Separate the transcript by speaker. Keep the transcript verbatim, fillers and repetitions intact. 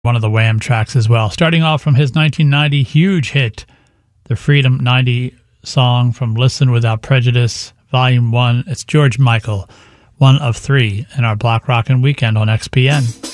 Speaker 1: one of the Wham tracks as well. Starting off from his nineteen ninety huge hit, the Freedom ninety song from Listen Without Prejudice, Volume one. It's George Michael, one of three in our Block Rockin' Weekend on X P N.